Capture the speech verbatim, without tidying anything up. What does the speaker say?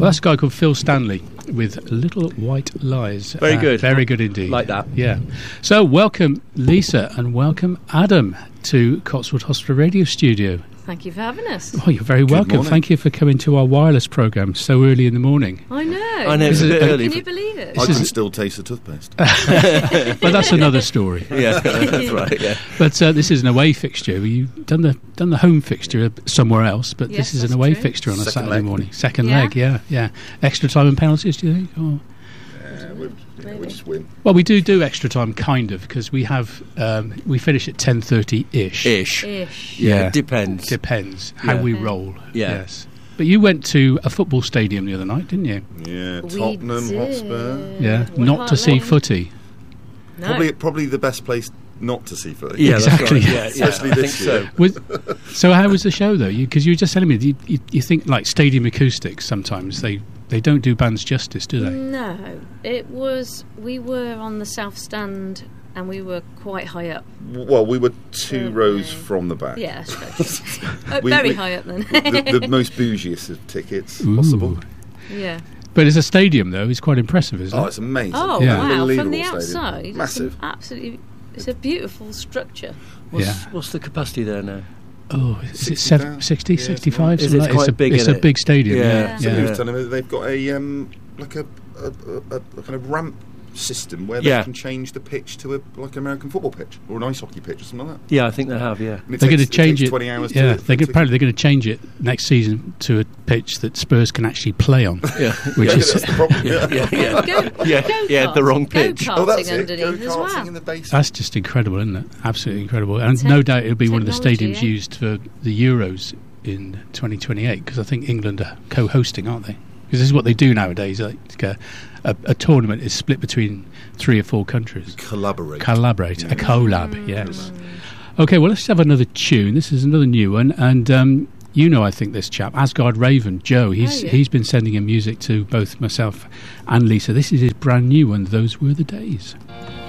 that's a guy called Phil Stanley with Little White Lies. Very Uh, good. Very good indeed. Like that. Yeah. So welcome, Lisa, and welcome, Adam, to Cotswold Hospital Radio Studio. Thank you for having us. Oh, you're very Good welcome. morning. Thank you for coming to our wireless programme so early in the morning. I know. I know, it's a bit early. Can you believe it? I This can is- still taste the toothpaste. But that's another story. Yeah, that's right, yeah. But uh, this is an away fixture. You've done the done the home fixture somewhere else, but Yes, this is an that's away true. fixture on a Second Saturday leg. morning. Second Yeah. leg, yeah, yeah. Extra time and penalties, do you think? Or? Yeah, we, yeah, we just win. Well, we do do extra time, kind of, because we have um, we finish at ten thirty ish. Ish. Ish. Yeah, Yeah. it depends. Depends how Yeah. we Okay. roll. Yeah. Yes. But you went to a football stadium the other night, didn't you? Yeah, We Tottenham did. Hotspur. Yeah. White Not to Hart see Lane. footy. No. Probably, probably the best place not to see footy. Yeah, Exactly. That's right. Yeah, yeah, Especially I this think year. so. Was, so how was the show though? Because you, were just telling me you, you, you think like stadium acoustics sometimes they, they don't do bands justice, do they? No. It was. We were on the south stand and we were quite high up. Well, we were two Okay. rows from the back. Yeah, that's true. Uh, We- very we- high up then. the, the most bougiest of tickets Ooh. possible. Yeah. But as a stadium though, it's quite impressive, isn't Oh, it? it's amazing. Oh Yeah. wow! From Unbelievable the stadium. outside, it's Massive. an absolutely. It's a beautiful structure. What's, Yeah. what's the capacity there now? Oh, is it sixty seven, thousand? sixty, Yeah, it's sixty-five? Is something it like- quite it's a big, It's isn't a it? big stadium. Yeah. Yeah. Somebody yeah. was telling me that they've got a um, like a, a, a, a kind of ramp system where Yeah. they can change the pitch to a like an American football pitch or an ice hockey pitch or something like that. Yeah, I think they have, yeah. And it They're going takes- to change takes it. twenty hours. Yeah, to, they're to, go- apparently they're going to change it next season to a pitch that Spurs can actually play on. Yeah, Which yeah, is that's the problem. Yeah. yeah, yeah. Go, Yeah, go yeah, the wrong pitch. Go Oh, that's karting it. underneath as Go-karting well. in the basement. That's just incredible, isn't it? Absolutely incredible. And Te- no doubt it'll be one of the technology, stadiums eh? used for the Euros in twenty twenty-eight because I think England are co-hosting, aren't they? Because this is what they do nowadays. Like a, a, a tournament is split between three or four countries. Collaborate. Collaborate, a Yeah. collab, yes. Okay, well, let's have another tune. This is another new one, and um, you know, I think this chap, Asgard Raven, Joe. He's Oh, yeah. he's been sending in music to both myself and Lisa. This is his brand new one. Those were the days.